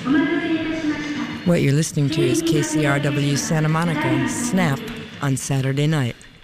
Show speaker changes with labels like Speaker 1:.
Speaker 1: What you're listening to is KCRW Santa Monica, Snap, on Saturday night.